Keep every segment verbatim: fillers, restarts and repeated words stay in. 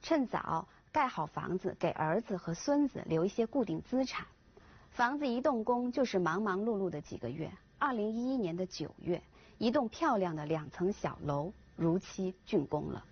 趁早盖好房子，给儿子和孙子留一些固定资产。房子一动工就是忙忙碌碌的几个月。二零一一年的九月，一栋漂亮的两层小楼如期竣工了。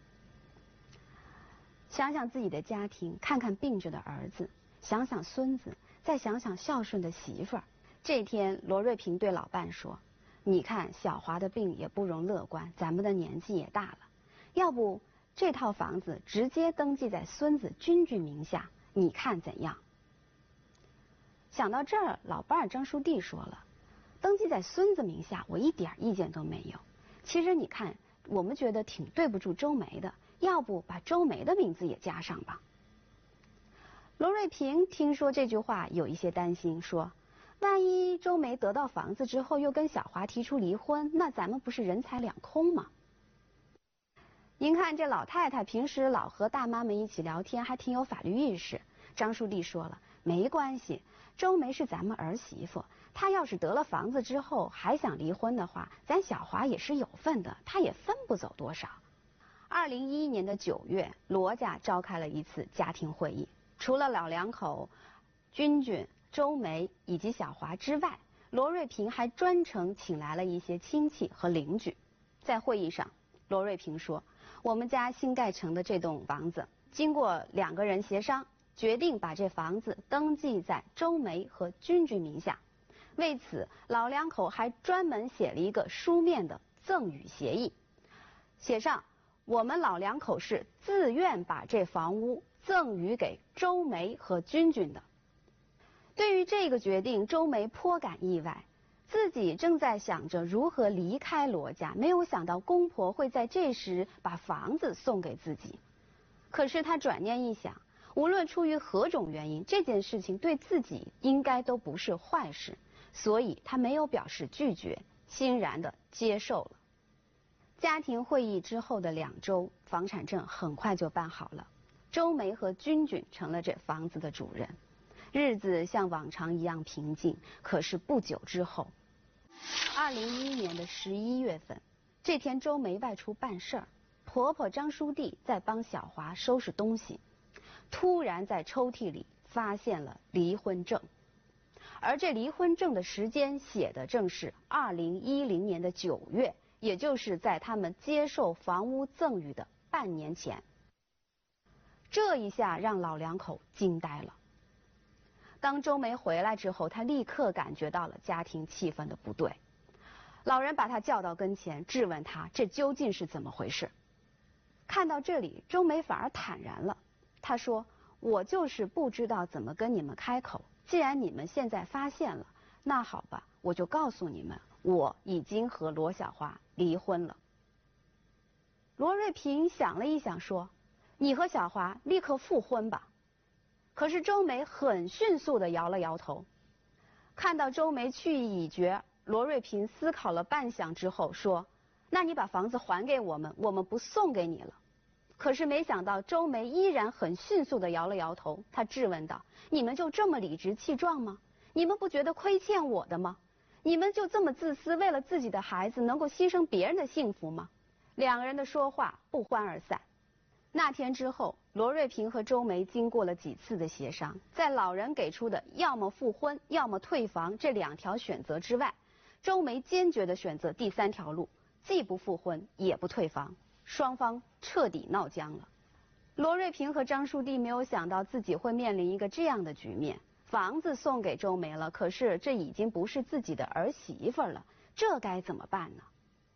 想想自己的家庭，看看病着的儿子，想想孙子，再想想孝顺的媳妇儿。这天，罗瑞平对老伴说：“你看小华的病也不容乐观，咱们的年纪也大了，要不这套房子直接登记在孙子君君名下，你看怎样？”想到这儿，老伴儿张书弟说了：“登记在孙子名下，我一点意见都没有。其实你看，我们觉得挺对不住周梅的，要不把周梅的名字也加上吧。”罗瑞平听说这句话，有一些担心，说：“万一周梅得到房子之后又跟小华提出离婚，那咱们不是人财两空吗？”您看这老太太平时老和大妈们一起聊天，还挺有法律意识。张书弟说了：“没关系，周梅是咱们儿媳妇，她要是得了房子之后还想离婚的话，咱小华也是有份的，她也分不走多少。”二零一一年的九月，罗家召开了一次家庭会议，除了老两口君君、周梅以及小华之外，罗瑞平还专程请来了一些亲戚和邻居。在会议上，罗瑞平说：“我们家新盖成的这栋房子，经过两个人协商，决定把这房子登记在周梅和君君名下。为此，老两口还专门写了一个书面的赠与协议，写上我们老两口是自愿把这房屋赠与给周梅和君君的。”对于这个决定，周梅颇感意外，自己正在想着如何离开罗家，没有想到公婆会在这时把房子送给自己。可是她转念一想，无论出于何种原因，这件事情对自己应该都不是坏事，所以她没有表示拒绝，欣然地接受了。家庭会议之后的两周，房产证很快就办好了，周梅和君君成了这房子的主人。日子像往常一样平静，可是不久之后，二零一一年的十一月份，这天周梅外出办事儿，婆婆张书弟在帮小华收拾东西，突然在抽屉里发现了离婚证，而这离婚证的时间写的正是二零一零年的九月，也就是在他们接受房屋赠与的半年前。这一下让老两口惊呆了。当周梅回来之后，她立刻感觉到了家庭气氛的不对。老人把她叫到跟前，质问她这究竟是怎么回事。看到这里，周梅反而坦然了。她说：“我就是不知道怎么跟你们开口，既然你们现在发现了，那好吧，我就告诉你们，我已经和罗小华离婚了。”罗瑞平想了一想说：“你和小华立刻复婚吧。”可是周梅很迅速地摇了摇头。看到周梅去意已决，罗瑞平思考了半晌之后说：“那你把房子还给我们，我们不送给你了。”可是没想到周梅依然很迅速地摇了摇头，她质问道：“你们就这么理直气壮吗？你们不觉得亏欠我的吗？你们就这么自私，为了自己的孩子能够牺牲别人的幸福吗？”两个人的说话不欢而散。那天之后，罗瑞平和周梅经过了几次的协商，在老人给出的要么复婚要么退房这两条选择之外，周梅坚决地选择第三条路，既不复婚也不退房，双方彻底闹僵了。罗瑞平和张书弟没有想到自己会面临一个这样的局面，房子送给周梅了，可是这已经不是自己的儿媳妇了，这该怎么办呢？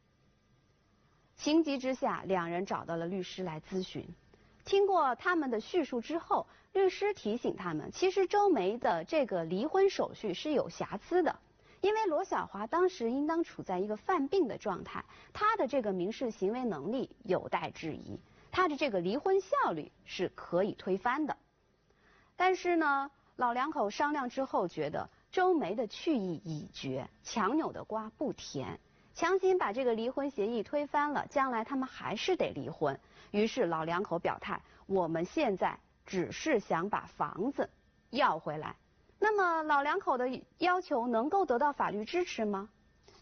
情急之下，两人找到了律师来咨询。听过他们的叙述之后，律师提醒他们，其实周梅的这个离婚手续是有瑕疵的，因为罗小华当时应当处在一个犯病的状态，他的这个民事行为能力有待质疑，他的这个离婚效率是可以推翻的。但是呢，老两口商量之后觉得周梅的去意已决，强扭的瓜不甜，强行把这个离婚协议推翻了，将来他们还是得离婚。于是老两口表态，我们现在只是想把房子要回来。那么老两口的要求能够得到法律支持吗？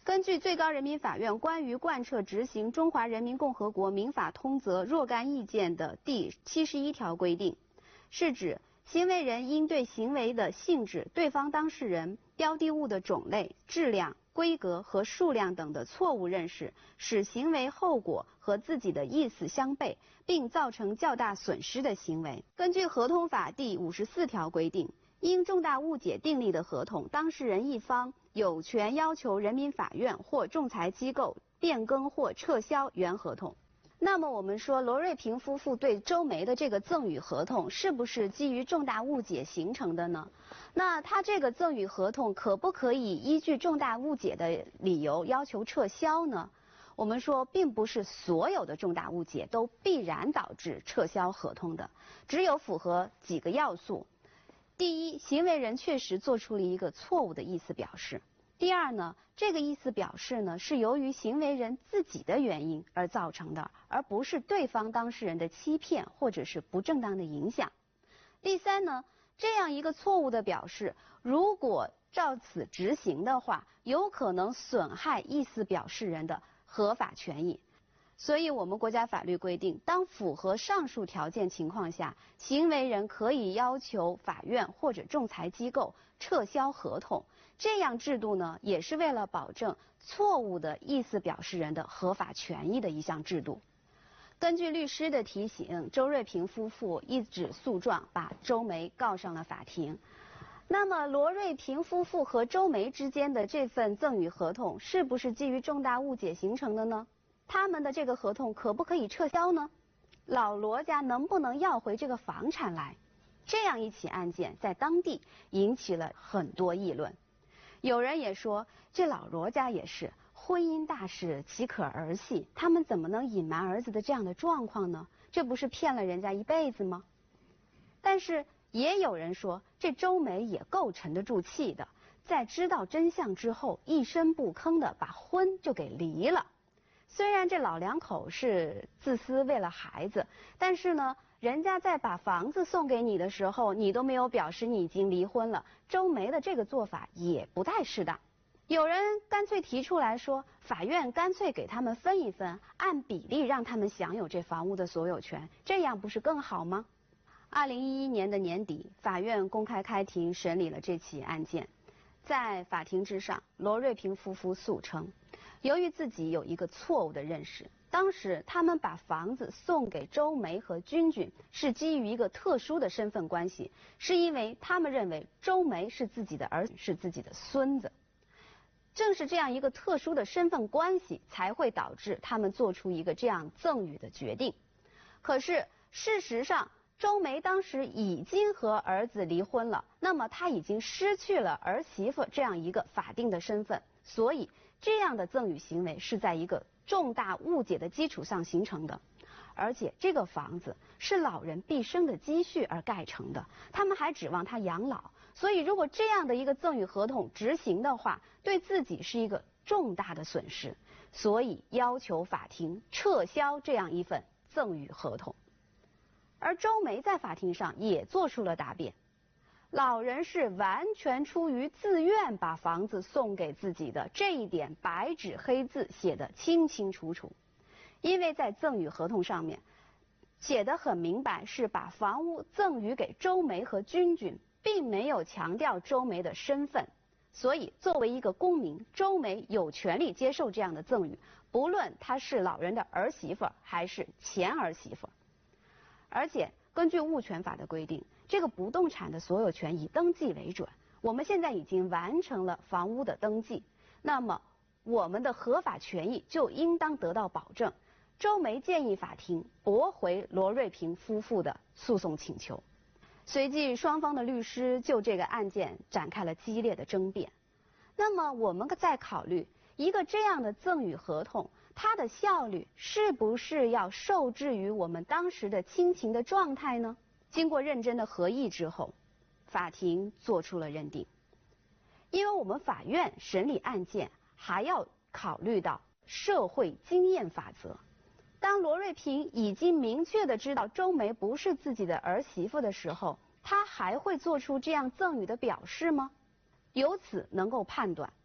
根据最高人民法院关于贯彻执行《中华人民共和国民法通则》若干意见的第七十一条规定，是指行为人应对行为的性质、对方当事人、标的物的种类、质量、规格和数量等的错误认识，使行为后果和自己的意思相悖，并造成较大损失的行为。根据合同法第五十四条规定，因重大误解订立的合同，当事人一方有权要求人民法院或仲裁机构变更或撤销原合同。那么我们说罗瑞平夫妇对周梅的这个赠与合同是不是基于重大误解形成的呢？那他这个赠与合同可不可以依据重大误解的理由要求撤销呢？我们说并不是所有的重大误解都必然导致撤销合同的，只有符合几个要素。第一，行为人确实做出了一个错误的意思表示。第二呢，这个意思表示呢是由于行为人自己的原因而造成的，而不是对方当事人的欺骗或者是不正当的影响。第三呢，这样一个错误的表示，如果照此执行的话，有可能损害意思表示人的合法权益。所以我们国家法律规定，当符合上述条件情况下，行为人可以要求法院或者仲裁机构撤销合同。这样制度呢，也是为了保证错误的意思表示人的合法权益的一项制度。根据律师的提醒，周瑞平夫妇一纸诉状把周梅告上了法庭。那么罗瑞平夫妇和周梅之间的这份赠与合同是不是基于重大误解形成的呢？他们的这个合同可不可以撤销呢？老罗家能不能要回这个房产来？这样一起案件在当地引起了很多议论。有人也说，这老罗家也是婚姻大事岂可儿戏，他们怎么能隐瞒儿子的这样的状况呢？这不是骗了人家一辈子吗？但是也有人说，这周梅也够沉得住气的，在知道真相之后一声不吭的把婚就给离了。虽然这老两口是自私为了孩子，但是呢，人家在把房子送给你的时候，你都没有表示你已经离婚了，周梅的这个做法也不太适当。有人干脆提出来说，法院干脆给他们分一分，按比例让他们享有这房屋的所有权，这样不是更好吗？二零一一年的年底，法院公开开庭审理了这起案件。在法庭之上，罗瑞平夫妇诉称，由于自己有一个错误的认识，当时他们把房子送给周梅和君君是基于一个特殊的身份关系，是因为他们认为周梅是自己的儿子，是自己的孙子。正是这样一个特殊的身份关系，才会导致他们做出一个这样赠与的决定。可是事实上，周梅当时已经和儿子离婚了，那么她已经失去了儿媳妇这样一个法定的身份，所以这样的赠与行为是在一个重大误解的基础上形成的。而且这个房子是老人毕生的积蓄而盖成的，他们还指望他养老，所以如果这样的一个赠与合同执行的话，对自己是一个重大的损失，所以要求法庭撤销这样一份赠与合同。而周梅在法庭上也做出了答辩，老人是完全出于自愿把房子送给自己的，这一点白纸黑字写得清清楚楚。因为在赠与合同上面写得很明白，是把房屋赠与给周梅和君君，并没有强调周梅的身份，所以作为一个公民，周梅有权利接受这样的赠与，不论她是老人的儿媳妇还是前儿媳妇。而且根据物权法的规定，这个不动产的所有权以登记为准，我们现在已经完成了房屋的登记，那么我们的合法权益就应当得到保证。周梅建议法庭驳回罗瑞平夫妇的诉讼请求。随即双方的律师就这个案件展开了激烈的争辩。那么我们再考虑一个这样的赠与合同，它的效率是不是要受制于我们当时的亲情的状态呢？经过认真的合议之后，法庭做出了认定。因为我们法院审理案件还要考虑到社会经验法则。当罗瑞平已经明确的知道周梅不是自己的儿媳妇的时候，他还会做出这样赠与的表示吗？由此能够判断，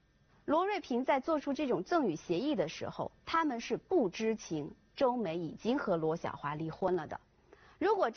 罗瑞平在做出这种赠与协议的时候，他们是不知情周梅已经和罗小华离婚了的。如果